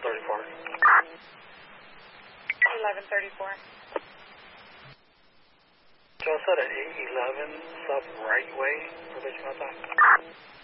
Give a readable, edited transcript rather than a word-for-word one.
1134. 1134. Joe said at 811 sub right way for Bishop outside.